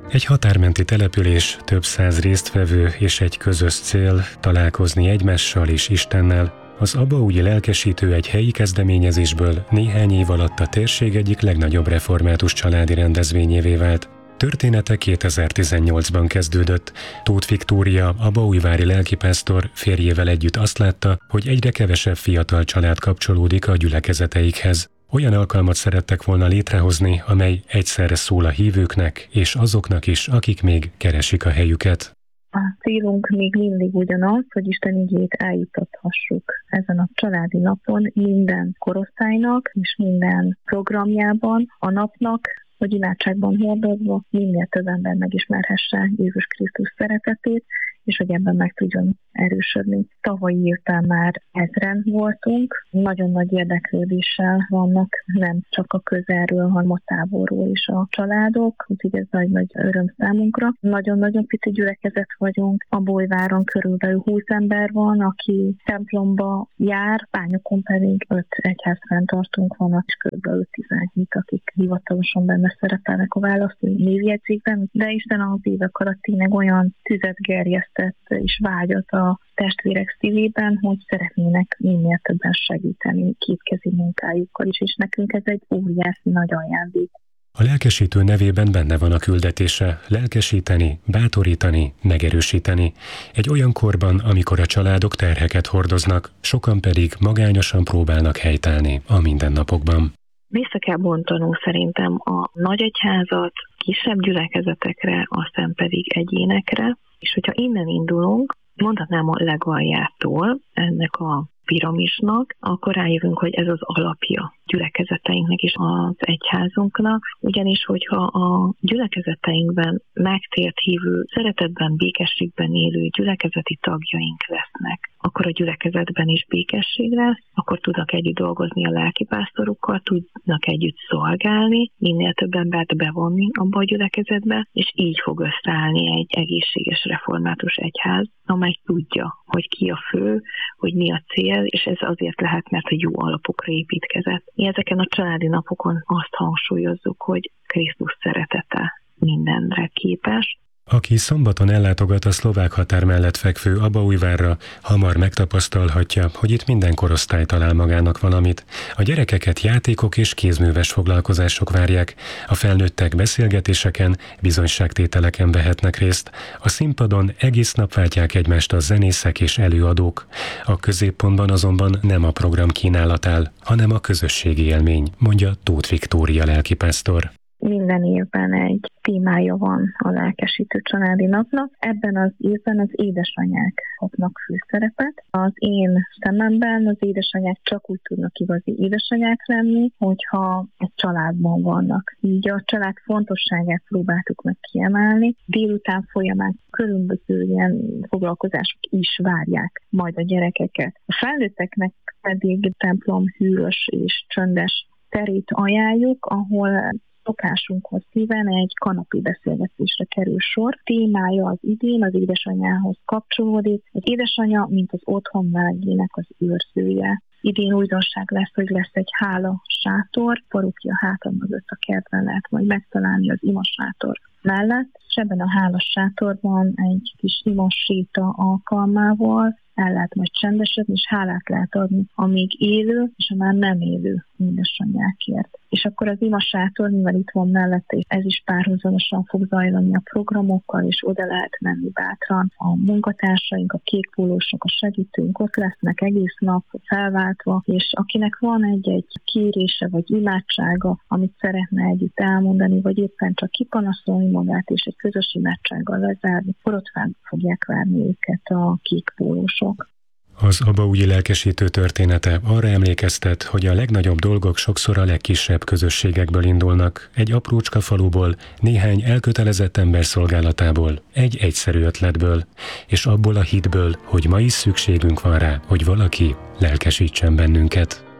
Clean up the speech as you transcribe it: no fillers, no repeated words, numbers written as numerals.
Egy határmenti település, több száz résztvevő és egy közös cél találkozni egymással és Istennel. Az abaúji lelkesítő egy helyi kezdeményezésből néhány év alatt a térség egyik legnagyobb református családi rendezvényévé vált. Története 2018-ban kezdődött. Tóth Viktória, abaújvári lelkipásztor férjével együtt azt látta, hogy egyre kevesebb fiatal család kapcsolódik a gyülekezeteikhez. Olyan alkalmat szerettek volna létrehozni, amely egyszerre szól a hívőknek és azoknak is, akik még keresik a helyüket. A célunk még mindig ugyanaz, hogy Isten igéjét eljutathassuk ezen a családi napon minden korosztálynak és minden programjában a napnak, hogy imádságban hordozva minél több ember megismerhesse Jézus Krisztus szeretetét, és hogy ebben meg tudjon erősödni. Tavalyi évben már 1000-en voltunk, nagyon nagy érdeklődéssel vannak nem csak a közelről, hanem a távolról is a családok, úgyhogy ez nagy öröm számunkra. Nagyon-nagyon pici gyülekezet vagyunk, Abaújváron körülbelül 20 ember van, aki templomba jár, Bányokon pedig 5 egyházfenntartónk van, és körülbelül 17, akik hivatalosan benne szerepelnek a választói névjegyzékben, de Isten az évek alatt tényleg olyan tüzet gerjeszt és vágyat a testvérek szívében, hogy szeretnének minél többen segíteni kétkezi munkájukkal is, és nekünk ez egy óriási nagy ajándék. A lelkesítő nevében benne van a küldetése: lelkesíteni, bátorítani, megerősíteni. Egy olyan korban, amikor a családok terheket hordoznak, sokan pedig magányosan próbálnak helytállni a mindennapokban. Vissza kell bontanunk szerintem a nagyegyházat kisebb gyülekezetekre, aztán pedig egyénekre, és hogyha innen indulunk, mondhatnám a legaljától ennek a piramisnak, akkor rájövünk, hogy ez az alapja gyülekezeteinknek és az egyházunknak, ugyanis hogyha a gyülekezeteinkben megtért hívő, szeretetben, békességben élő gyülekezeti tagjaink lesznek, akkor a gyülekezetben is békesség lesz, akkor tudnak együtt dolgozni a lelkipásztorukkal, tudnak együtt szolgálni, minél több embert bevonni abba a gyülekezetbe, és így fog összeállni egy egészséges református egyház, amely tudja, hogy ki a fő, hogy mi a cél, és ez azért lehet, mert a jó alapokra építkezett. Mi ezeken a családi napokon azt hangsúlyozzuk, hogy Krisztus szeretete mindenre képes. Aki szombaton ellátogat a szlovák határ mellett fekvő Abaújvárra, hamar megtapasztalhatja, hogy itt minden korosztály talál magának valamit. A gyerekeket játékok és kézműves foglalkozások várják, a felnőttek beszélgetéseken, bizonyságtételeken vehetnek részt, a színpadon egész nap váltják egymást a zenészek és előadók. A középpontban azonban nem a program kínálat áll, hanem a közösségi élmény, mondja Tóth Viktória lelkipásztor. Minden évben egy témája van a lelkesítő családi napnak. Ebben az évben az édesanyák kapnak főszerepet. Az én szememben az édesanyák csak úgy tudnak igazi édesanyák lenni, hogyha egy családban vannak. Így a család fontosságát próbáltuk meg kiemelni. Délután folyamán különböző ilyen foglalkozások is várják majd a gyerekeket. A felnőtteknek pedig templom hűvös és csöndes terét ajánljuk, ahol szokásunkhoz híven egy kanapé beszélgetésre kerül sor. Témája az idén az édesanyához kapcsolódik. Az édesanya, mint az otthon melegének az őrzője. Idén újdonság lesz, hogy lesz egy hála sátor, parokja háta mögött a kertben lehet majd megtalálni az imasátor mellett, és ebben a hála sátorban egy kis imaséta alkalmával el lehet majd csendesedni, és hálát lehet adni a még élő és a már nem élő édesanyákért. És akkor az imasátor, mivel itt van mellette, ez is párhuzamosan fog zajlani a programokkal, és oda lehet menni bátran. A munkatársaink, a kékpólósok, a segítőink ott lesznek egész nap felváltva, és akinek van egy kérése vagy imádsága, amit szeretne együtt elmondani, vagy éppen csak kipanaszolni magát, és egy közös imádsággal lezárni, akkor ott fel fogják várni őket a kékpólósok. Az abaúji lelkesítő története arra emlékeztet, hogy a legnagyobb dolgok sokszor a legkisebb közösségekből indulnak, egy aprócska faluból, néhány elkötelezett ember szolgálatából, egy egyszerű ötletből, és abból a hitből, hogy ma is szükségünk van rá, hogy valaki lelkesítsen bennünket.